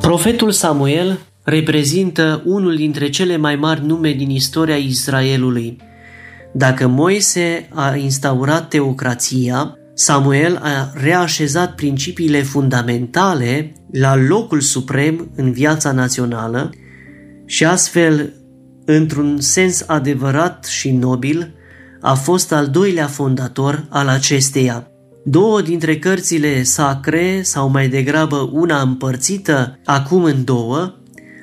Profetul Samuel reprezintă unul dintre cele mai mari nume din istoria Israelului. Dacă Moise a instaurat teocrația, Samuel a reașezat principiile fundamentale la locul suprem în viața națională și astfel, într-un sens adevărat și nobil, a fost al doilea fondator al acesteia. Două dintre cărțile sacre, sau mai degrabă una împărțită acum în două,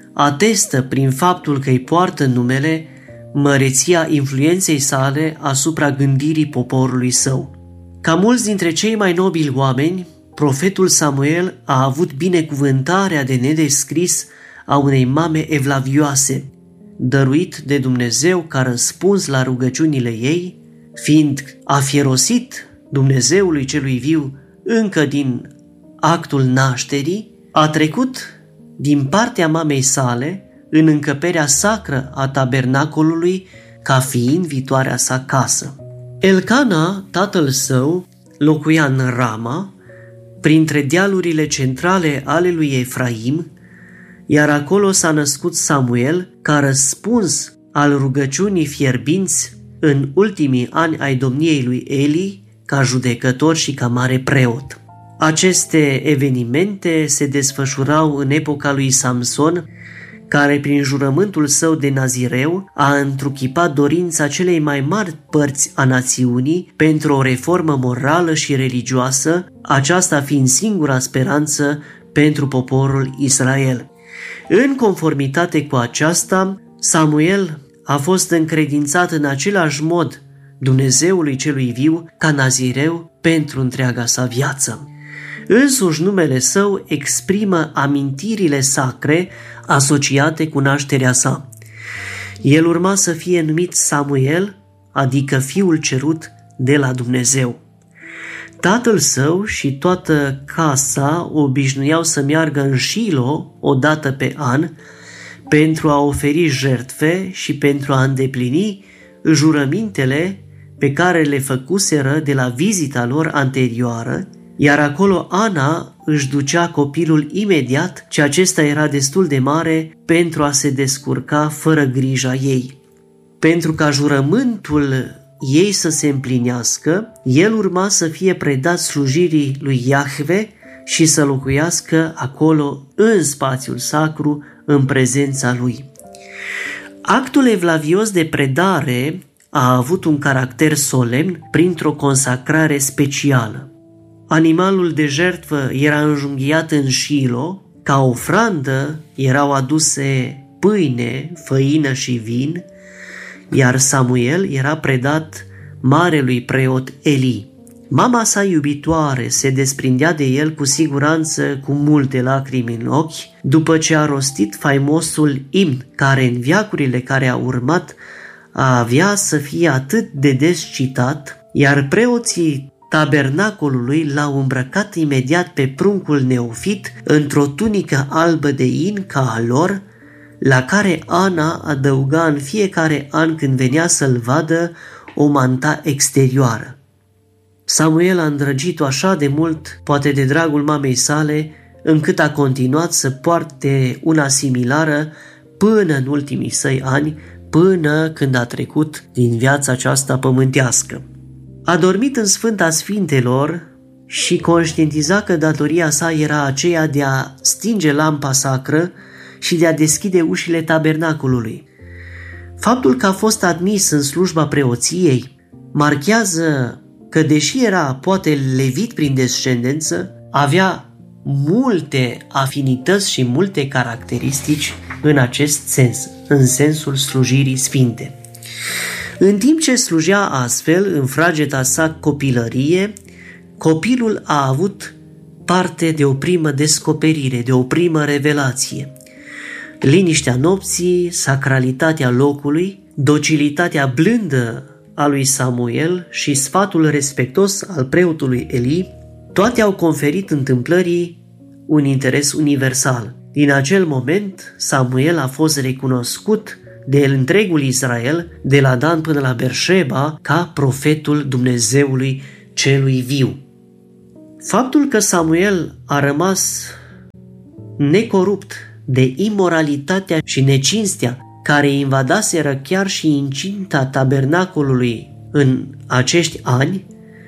atestă prin faptul că îi poartă numele măreția influenței sale asupra gândirii poporului său. Ca mulți dintre cei mai nobili oameni, profetul Samuel a avut binecuvântarea de nedescris a unei mame evlavioase, dăruit de Dumnezeu ca răspuns la rugăciunile ei, fiind afierosit Dumnezeului celui viu încă din actul nașterii, a trecut din partea mamei sale în încăperea sacră a tabernacolului ca fiind viitoarea sa casă. Elcana, tatăl său, locuia în Rama, printre dealurile centrale ale lui Efraim, iar acolo s-a născut Samuel ca răspuns al rugăciunii fierbinți în ultimii ani ai domniei lui Eli, ca judecător și ca mare preot. Aceste evenimente se desfășurau în epoca lui Samson, care prin jurământul său de nazireu a întruchipat dorința celei mai mari părți a națiunii pentru o reformă morală și religioasă, aceasta fiind singura speranță pentru poporul Israel. În conformitate cu aceasta, Samuel a fost încredințat în același mod Dumnezeului celui viu ca nazireu pentru întreaga sa viață. Însuși numele său exprimă amintirile sacre asociate cu nașterea sa. El urma să fie numit Samuel, adică fiul cerut de la Dumnezeu. Tatăl său și toată casa obișnuiau să meargă în Shilo o dată pe an pentru a oferi jertfe și pentru a îndeplini jurămintele pe care le făcuseră de la vizita lor anterioară, iar acolo Ana își ducea copilul imediat, ce acesta era destul de mare pentru a se descurca fără grija ei. Pentru ca jurământul ei să se împlinească, el urma să fie predat slujirii lui Iahve și să locuiască acolo în spațiul sacru, în prezența lui. Actul evlavios de predare a avut un caracter solemn printr-o consacrare specială. Animalul de jertfă era înjunghiat în Shilo, ca ofrandă erau aduse pâine, făină și vin, iar Samuel era predat marelui preot Eli. Mama sa iubitoare se desprindea de el cu siguranță cu multe lacrimi în ochi, după ce a rostit faimosul imn, care în veacurile care au urmat a avea să fie atât de des citat, iar preoții tabernacolului l-au îmbrăcat imediat pe pruncul neofit într-o tunică albă de in ca a lor, la care Ana adăuga în fiecare an când venea să-l vadă o manta exterioară. Samuel a îndrăgit-o așa de mult, poate de dragul mamei sale, încât a continuat să poarte una similară până în ultimii săi ani, până când a trecut din viața aceasta pământească. A dormit în Sfânta Sfintelor și conștientiza că datoria sa era aceea de a stinge lampa sacră și de a deschide ușile tabernacolului. Faptul că a fost admis în slujba preoției marchează că, deși era poate levit prin descendență, avea multe afinități și multe caracteristici în acest sens, în sensul slujirii sfinte. În timp ce slujea astfel în frageta sa copilărie, copilul a avut parte de o primă descoperire, de o primă revelație. Liniștea nopții, sacralitatea locului, docilitatea blândă a lui Samuel și sfatul respectos al preotului Eli, toate au conferit întâmplării un interes universal. Din acel moment, Samuel a fost recunoscut de întregul Israel, de la Dan până la Berșeba, ca profetul Dumnezeului celui viu. Faptul că Samuel a rămas necorupt de imoralitatea și necinstea care invadaseră chiar și incinta tabernacolului în acești ani,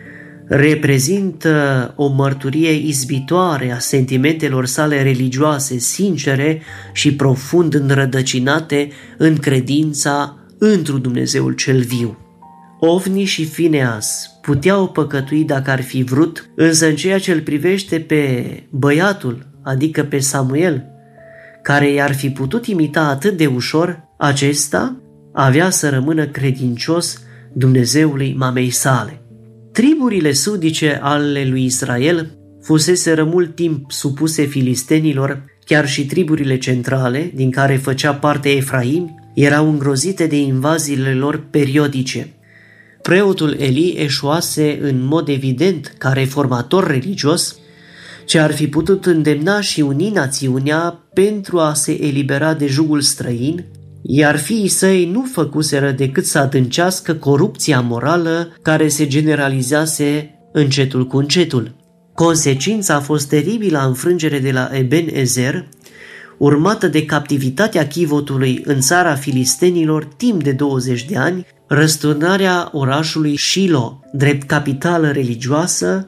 reprezintă o mărturie izbitoare a sentimentelor sale religioase, sincere și profund înrădăcinate în credința întru Dumnezeul cel viu. Ofni și Fineas puteau păcătui dacă ar fi vrut, însă în ceea ce îl privește pe băiatul, adică pe Samuel, care i-ar fi putut imita atât de ușor, acesta avea să rămână credincios Dumnezeului mamei sale. Triburile sudice ale lui Israel fuseseră mult timp supuse filistenilor, chiar și triburile centrale, din care făcea parte Efraim, erau îngrozite de invaziile lor periodice. Preotul Eli eșuase în mod evident ca reformator religios, ce ar fi putut îndemna și uni națiunea pentru a se elibera de jugul străin, iar fiii săi nu făcuseră decât să adâncească corupția morală care se generalizase încetul cu încetul. Consecința a fost teribilă înfrângere de la Eben Ezer, urmată de captivitatea chivotului în țara filistenilor timp de 20 de ani, răsturnarea orașului Shilo, drept capitală religioasă,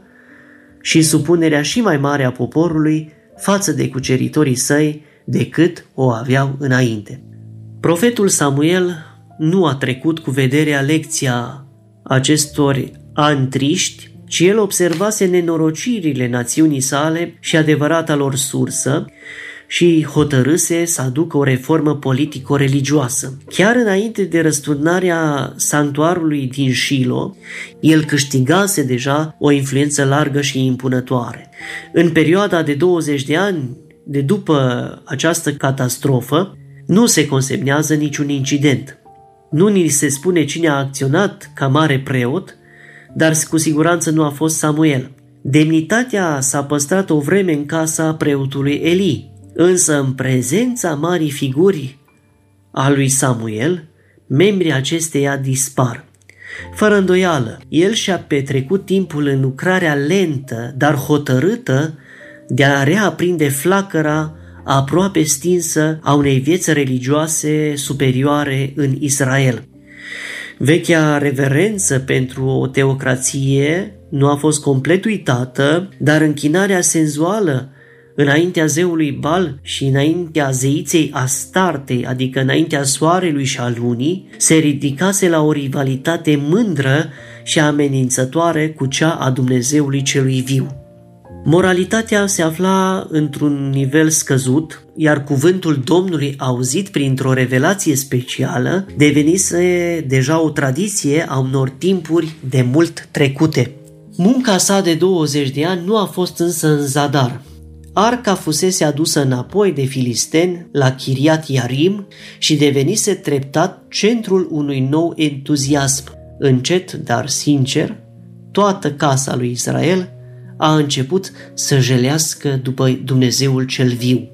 și supunerea și mai mare a poporului față de cuceritorii săi decât o aveau înainte. Profetul Samuel nu a trecut cu vederea lecția acestor ani triști, ci el observase nenorocirile națiunii sale și adevărata lor sursă și hotărâse să aducă o reformă politico-religioasă. Chiar înainte de răsturnarea sanctuarului din Shilo, el câștigase deja o influență largă și impunătoare. În perioada de 20 de ani de după această catastrofă, nu se consemnează niciun incident. Nu ni se spune cine a acționat ca mare preot, dar cu siguranță nu a fost Samuel. Demnitatea s-a păstrat o vreme în casa preotului Eli, însă în prezența marii figuri a lui Samuel, membrii acesteia dispar. Fără îndoială, el și-a petrecut timpul în lucrarea lentă, dar hotărâtă de a reaprinde flacăra aproape stinsă a unei vieți religioase superioare în Israel. Vechea reverență pentru o teocrație nu a fost complet uitată, dar închinarea senzuală înaintea zeului Bal și înaintea zeiței Astartei, adică înaintea soarelui și a lunii, se ridicase la o rivalitate mândră și amenințătoare cu cea a Dumnezeului celui viu. Moralitatea se afla într-un nivel scăzut, iar cuvântul Domnului auzit printr-o revelație specială devenise deja o tradiție a unor timpuri de mult trecute. Munca sa de 20 de ani nu a fost însă în zadar. Arca fusese adusă înapoi de filisteni la Chiriat Iarim și devenise treptat centrul unui nou entuziasm. Încet, dar sincer, toată casa lui Israel a început să jelească după Dumnezeul cel viu.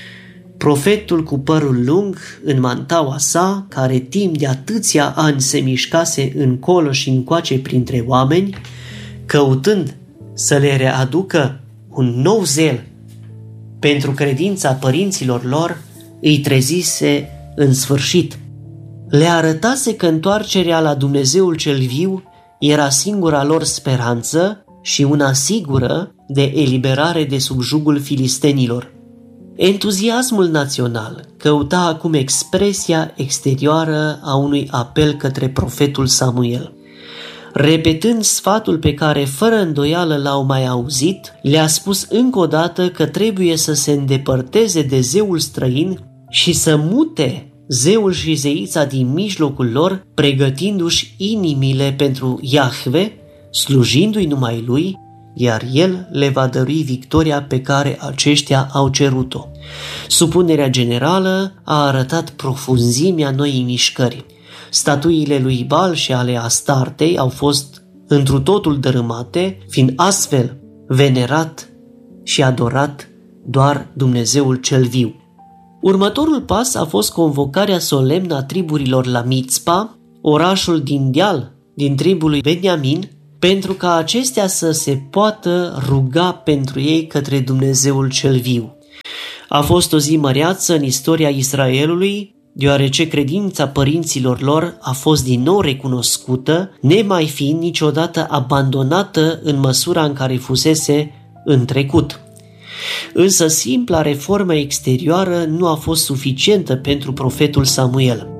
Profetul cu părul lung în mantaua sa, care timp de atâția ani se mișcase încolo și încoace printre oameni, căutând să le readucă un nou zel pentru credința părinților lor, îi trezise în sfârșit. Le arătase că întoarcerea la Dumnezeul cel viu era singura lor speranță și una sigură de eliberare de sub jugul filistenilor. Entuziasmul național căuta acum expresia exterioară a unui apel către profetul Samuel. Repetând sfatul pe care fără îndoială l-au mai auzit, le-a spus încă o dată că trebuie să se îndepărteze de zeul străin și să mute zeul și zeița din mijlocul lor, pregătindu-și inimile pentru Iahve, slujindu-i numai lui, iar el le va dărui victoria pe care aceștia au cerut-o. Supunerea generală a arătat profunzimea noii mișcări. Statuile lui Bal și ale Astartei au fost întru totul dărâmate, fiind astfel venerat și adorat doar Dumnezeul cel viu. Următorul pas a fost convocarea solemnă a triburilor la Mitzpa, orașul din deal din tribul lui Beniamin, pentru ca acestea să se poată ruga pentru ei către Dumnezeul cel viu. A fost o zi măreață în istoria Israelului, deoarece credința părinților lor a fost din nou recunoscută, nemai fiind niciodată abandonată în măsura în care fusese în trecut. Însă simpla reformă exterioară nu a fost suficientă pentru profetul Samuel.